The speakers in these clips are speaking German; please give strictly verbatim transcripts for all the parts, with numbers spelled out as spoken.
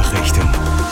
Nachrichten.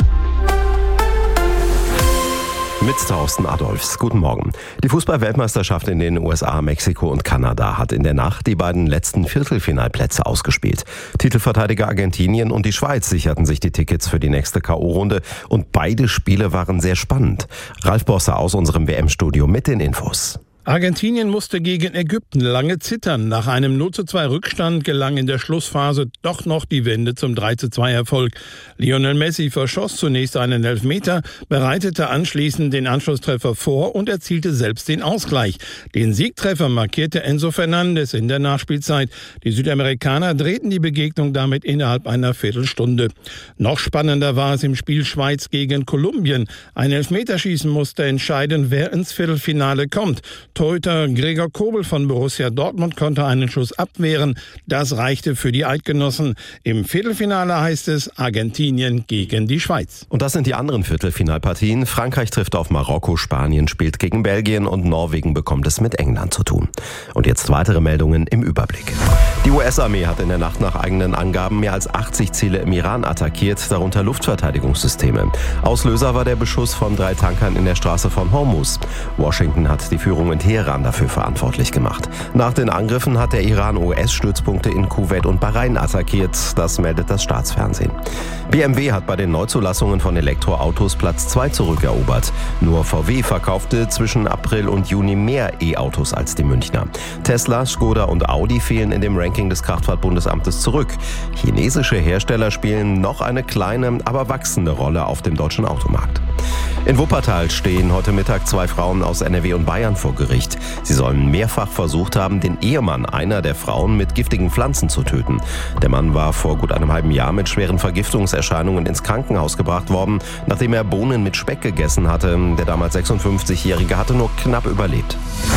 Mit Thorsten Adolfs. Guten Morgen. Die Fußball-Weltmeisterschaft in den U S A, Mexiko und Kanada hat in der Nacht die beiden letzten Viertelfinalplätze ausgespielt. Titelverteidiger Argentinien und die Schweiz sicherten sich die Tickets für die nächste K O-Runde und beide Spiele waren sehr spannend. Ralf Bosse aus unserem W M-Studio mit den Infos. Argentinien musste gegen Ägypten lange zittern. Nach einem null zu zwei Rückstand gelang in der Schlussphase doch noch die Wende zum drei zu zwei Erfolg. Lionel Messi verschoss zunächst einen Elfmeter, bereitete anschließend den Anschlusstreffer vor und erzielte selbst den Ausgleich. Den Siegtreffer markierte Enzo Fernandez in der Nachspielzeit. Die Südamerikaner drehten die Begegnung damit innerhalb einer Viertelstunde. Noch spannender war es im Spiel Schweiz gegen Kolumbien. Ein Elfmeterschießen musste entscheiden, wer ins Viertelfinale kommt. Torhüter Gregor Kobel von Borussia Dortmund konnte einen Schuss abwehren. Das reichte für die Eidgenossen. Im Viertelfinale heißt es Argentinien gegen die Schweiz. Und das sind die anderen Viertelfinalpartien. Frankreich trifft auf Marokko, Spanien spielt gegen Belgien und Norwegen bekommt es mit England zu tun. Und jetzt weitere Meldungen im Überblick. Die U S-Armee hat in der Nacht nach eigenen Angaben mehr als achtzig Ziele im Iran attackiert, darunter Luftverteidigungssysteme. Auslöser war der Beschuss von drei Tankern in der Straße von Hormuz. Washington hat die Führung in Teheran dafür verantwortlich gemacht. Nach den Angriffen hat der Iran U S-Stützpunkte in Kuwait und Bahrain attackiert. Das meldet das Staatsfernsehen. B M W hat bei den Neuzulassungen von Elektroautos Platz zwei zurückerobert. Nur V W verkaufte zwischen April und Juni mehr E-Autos als die Münchner. Tesla, Skoda und Audi fehlen in dem Ranking des Kraftfahrtbundesamtes zurück. Chinesische Hersteller spielen noch eine kleine, aber wachsende Rolle auf dem deutschen Automarkt. In Wuppertal stehen heute Mittag zwei Frauen aus N R W und Bayern vor Gericht. Sie sollen mehrfach versucht haben, den Ehemann einer der Frauen mit giftigen Pflanzen zu töten. Der Mann war vor gut einem halben Jahr mit schweren Vergiftungserscheinungen ins Krankenhaus gebracht worden, nachdem er Bohnen mit Speck gegessen hatte. Der damals sechsundfünfzigjährige hatte nur knapp überlebt.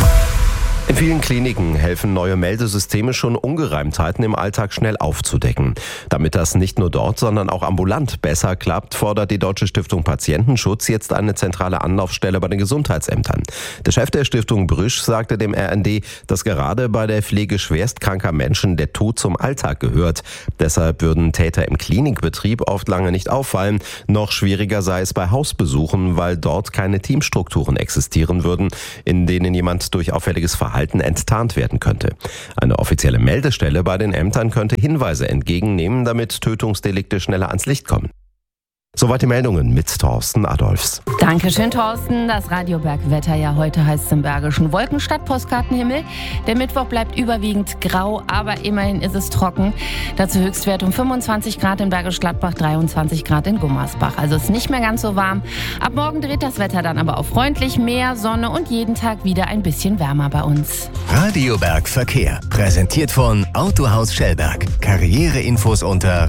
In vielen Kliniken helfen neue Meldesysteme schon, Ungereimtheiten im Alltag schnell aufzudecken. Damit das nicht nur dort, sondern auch ambulant besser klappt, fordert die Deutsche Stiftung Patientenschutz jetzt eine zentrale Anlaufstelle bei den Gesundheitsämtern. Der Chef der Stiftung Brüsch sagte dem R N D, dass gerade bei der Pflege schwerstkranker Menschen der Tod zum Alltag gehört. Deshalb würden Täter im Klinikbetrieb oft lange nicht auffallen. Noch schwieriger sei es bei Hausbesuchen, weil dort keine Teamstrukturen existieren würden, in denen jemand durch auffälliges Verhalten enttarnt werden könnte. Eine offizielle Meldestelle bei den Ämtern könnte Hinweise entgegennehmen, damit Tötungsdelikte schneller ans Licht kommen. Soweit die Meldungen mit Thorsten Adolfs. Dankeschön, Thorsten. Das Radioberg-Wetter, ja, heute heißt es im Bergischen Wolkenstadt, Postkartenhimmel. Der Mittwoch bleibt überwiegend grau, aber immerhin ist es trocken. Dazu Höchstwert um fünfundzwanzig Grad in Bergisch Gladbach, dreiundzwanzig Grad in Gummersbach. Also ist nicht mehr ganz so warm. Ab morgen dreht das Wetter dann aber auf freundlich, mehr Sonne und jeden Tag wieder ein bisschen wärmer bei uns. Radioberg Verkehr. Präsentiert von Autohaus Schellberg. Karriereinfos unter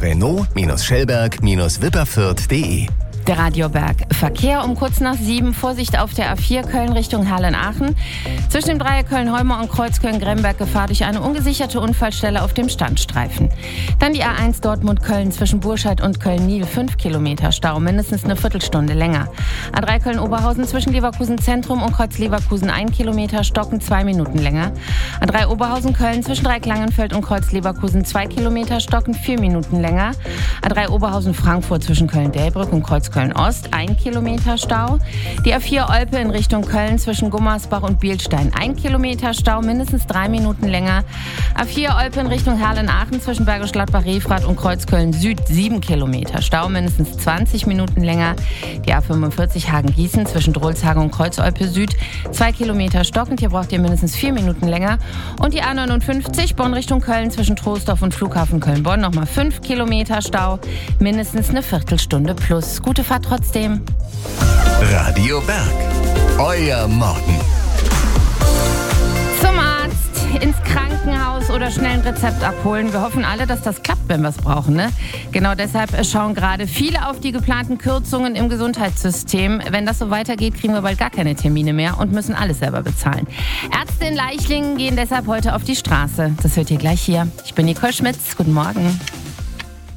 Renault-Schellberg-Wipperfürth punkt de. Der Radioberg Verkehr um kurz nach sieben. Vorsicht auf der A vier Köln Richtung Herlen-Aachen. Zwischen dem Dreieck Köln-Heumau und Kreuz Köln-Gremberg Gefahr durch eine ungesicherte Unfallstelle auf dem Standstreifen. Dann die A eins Dortmund-Köln zwischen Burscheid und Köln-Niel. fünf Kilometer Stau, mindestens eine Viertelstunde länger. A drei Köln-Oberhausen zwischen Leverkusen Zentrum und Kreuz Leverkusen ein Kilometer, Stocken zwei Minuten länger. A drei Oberhausen-Köln zwischen Dreieck Langenfeld und Kreuz Leverkusen zwei Kilometer, Stocken vier Minuten länger. A drei Oberhausen-Frankfurt zwischen Köln-Delbrück und Kreuz Köln-Ost, ein Kilometer Stau. Die A vier Olpe in Richtung Köln zwischen Gummersbach und Bielstein, ein Kilometer Stau, mindestens drei Minuten länger. A vier Olpe in Richtung Herlen-Aachen zwischen Bergisch Gladbach-Refrath und Kreuz Köln-Süd, sieben Kilometer Stau, mindestens zwanzig Minuten länger. Die A fünfundvierzig Hagen-Gießen zwischen Drolshagen und Kreuz-Olpe-Süd, zwei Kilometer stockend, hier braucht ihr mindestens vier Minuten länger. Und die A neunundfünfzig Bonn Richtung Köln zwischen Troisdorf und Flughafen Köln-Bonn, nochmal fünf Kilometer Stau, mindestens eine Viertelstunde plus. Gute Fahrt trotzdem. Radio Berg. Euer Morgen. Zum Arzt, ins Krankenhaus oder schnell ein Rezept abholen. Wir hoffen alle, dass das klappt, wenn wir es brauchen, ne? Genau deshalb schauen gerade viele auf die geplanten Kürzungen im Gesundheitssystem. Wenn das so weitergeht, kriegen wir bald gar keine Termine mehr und müssen alles selber bezahlen. Ärzte in Leichlingen gehen deshalb heute auf die Straße. Das hört ihr gleich hier. Ich bin Nicole Schmitz. Guten Morgen.